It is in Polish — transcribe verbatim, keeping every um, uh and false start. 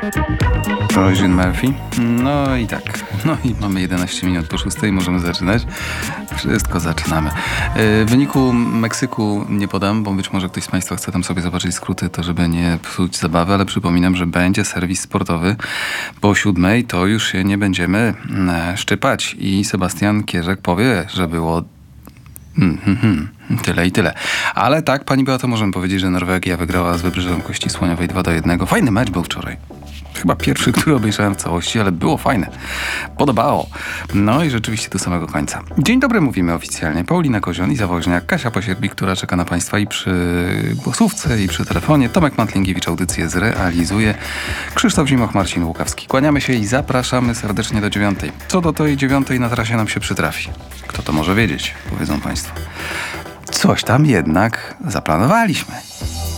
Roisin Murphy. No i tak. No i mamy jedenaście minut po szóstej, możemy zaczynać. Wszystko zaczynamy. W wyniku Meksyku nie podam, bo być może ktoś z Państwa chce tam sobie zobaczyć skróty, to żeby nie psuć zabawy, ale przypominam, że będzie serwis sportowy po siódmej, to już się nie będziemy szczypać i Sebastian Kierzek powie, że było Hmm, hmm, hmm. Tyle i tyle. Ale tak, pani Beato, możemy powiedzieć, że Norwegia wygrała z Wybrzeżem Kości Słoniowej dwa do jednego. Fajny mecz był wczoraj. Chyba pierwszy, który obejrzałem w całości, ale było fajne. Podobało. No i rzeczywiście do samego końca. Dzień dobry mówimy oficjalnie. Paulina Kozion i Zawoźniak, Kasia Posierbi, która czeka na Państwa i przy głosówce, i przy telefonie. Tomek Matlingiewicz audycję zrealizuje. Krzysztof Zimoch, Marcin Łukawski. Kłaniamy się i zapraszamy serdecznie do dziewiątej. Co do tej dziewiątej na trasie nam się przytrafi. Kto to może wiedzieć, powiedzą Państwo. Coś tam jednak zaplanowaliśmy.